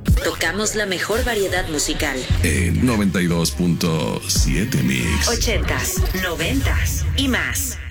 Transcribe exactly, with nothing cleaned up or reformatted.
Tocamos la mejor variedad musical. En noventa y dos punto siete Mix. Ochentas, noventas y más.